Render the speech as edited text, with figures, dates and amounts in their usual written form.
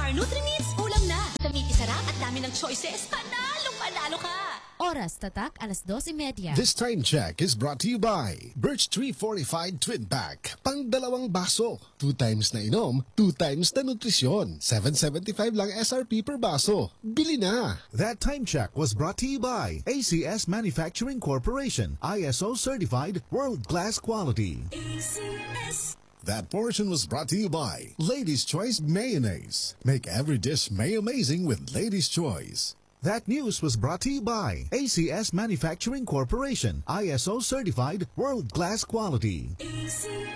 Our Nutri-Meats, ulam na. Tamiti sarap at dami ng choices. Panalo ka! Oras tatak, 2:30. This time check is brought to you by Birch Tree Fortified Twin Pack. Pang dalawang baso. 2 times na inom, 2 times na nutrisyon. 7.75 lang SRP per baso. Bili na! That time check was brought to you by ACS Manufacturing Corporation. ISO certified world-class quality. ACS. That portion was brought to you by Lady's Choice Mayonnaise. Make every dish may-amazing with Lady's Choice. That news was brought to you by ACS Manufacturing Corporation. ISO certified world-class quality. ACS.